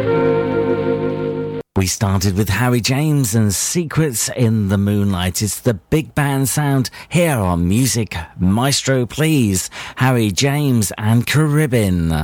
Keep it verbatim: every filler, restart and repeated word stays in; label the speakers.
Speaker 1: We started with Harry James and Secrets in the Moonlight. It's the big band sound here on Music Maestro Please. Harry James and Caribbean.